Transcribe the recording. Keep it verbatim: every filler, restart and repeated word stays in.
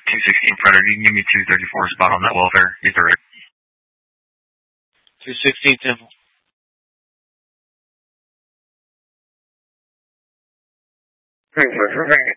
two sixteen Predator, you can give me two thirty-four spot on that welfare. He's direct. two sixteen Temple. Thank you.